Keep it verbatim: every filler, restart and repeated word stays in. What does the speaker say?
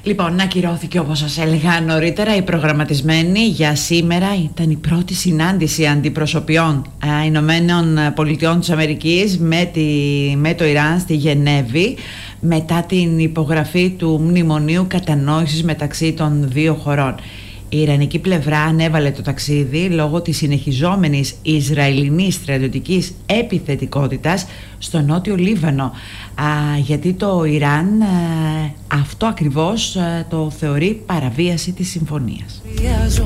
Λοιπόν, να ακυρώθηκε, όπως σας έλεγα νωρίτερα, η προγραμματισμένη για σήμερα ήταν η πρώτη συνάντηση αντιπροσωπιών α, Ηνωμένων Πολιτειών της Αμερικής με, τη, με το Ιράν στη Γενέβη, μετά την υπογραφή του μνημονίου κατανόησης μεταξύ των δύο χωρών. Η Ιρανική πλευρά ανέβαλε το ταξίδι λόγω της συνεχιζόμενης Ισραηλινής στρατιωτικής επιθετικότητας στο νότιο Λίβανο, α, γιατί το Ιράν α, αυτό ακριβώς α, το θεωρεί παραβίαση της συμφωνίας.